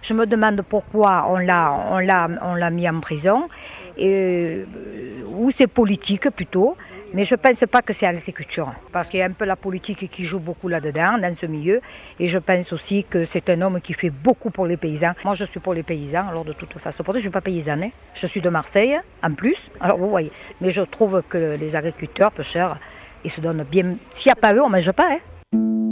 Je me demande pourquoi on l'a mis en prison, ou c'est politique plutôt. Mais je ne pense pas que c'est agriculture, parce qu'il y a un peu la politique qui joue beaucoup là-dedans, dans ce milieu. Et je pense aussi que c'est un homme qui fait beaucoup pour les paysans. Moi, je suis pour les paysans, alors de toute façon. Pourtant, je ne suis pas paysanne, hein. Je suis de Marseille, en plus. Alors, vous voyez. Mais je trouve que les agriculteurs, pêcheurs, ils se donnent bien. S'il n'y a pas eux, on ne mange pas, hein.